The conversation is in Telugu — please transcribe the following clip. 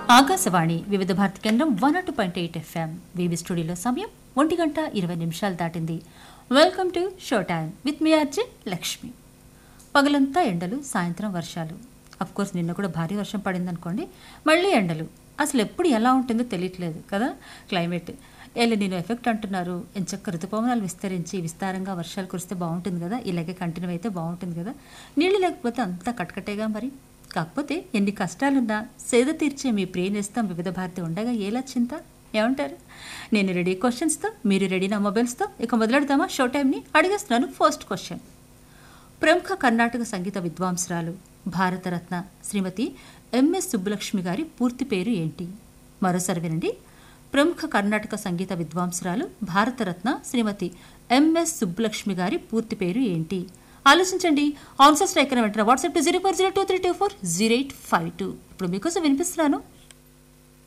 ఆకాశవాణి వివిధ భారతి కేంద్రం 102.8 FM వివి స్టూడియోలో సమయం 1:20 దాటింది. Welcome to show time with me RJ Lakshmi. పగలంతా ఎండలు, సాయంత్రం వర్షాలు. కోర్స్ నిన్న కూడా భారీ వర్షం పడింది అనుకోండి, మళ్ళీ ఎండలు. అసలు ఎప్పుడు ఎలా ఉంటుందో తెలియట్లేదు కదా క్లైమేట్. నేను ఎఫెక్ట్ అంటున్నారు. ఎంచక్క ఋతుపవనాలు విస్తరించి విస్తారంగా వర్షాలు కురిస్తే బాగుంటుంది కదా, ఇలాగే కంటిన్యూ అయితే బాగుంటుంది కదా. నీళ్ళు లేకపోతే అంతా కట్కటేగా మరి. కాకపోతే ఎన్ని కష్టాలున్నా సేద తీర్చే మీ ప్రియ నేస్తం వివిధ భారతి ఉండగా ఏలా చింత, ఏమంటారు? నేను రెడీ క్వశ్చన్స్తో, మీరు రెడీ నా మొబైల్స్తో. ఇక మొదలెడదామా షో టైంని? అడిగేస్తున్నాను ఫస్ట్ క్వశ్చన్. ప్రముఖ కర్ణాటక సంగీత విద్వాంసురాలు, భారతరత్న శ్రీమతి ఎంఎస్ సుబ్బలక్ష్మి గారి పూర్తి పేరు ఏంటి? మరోసారి వినండి. ప్రముఖ కర్ణాటక సంగీత విద్వాంసురాలు, భారతరత్న శ్రీమతి ఎంఎస్ సుబ్బలక్ష్మి గారి పూర్తి పేరు ఏంటి? ఆలోచించండి. ఆన్సర్స్ లైక్ వెంటనే వాట్సాప్ టు 040232400852. ఇప్పుడు మీకోసం వినిపిస్తున్నాను.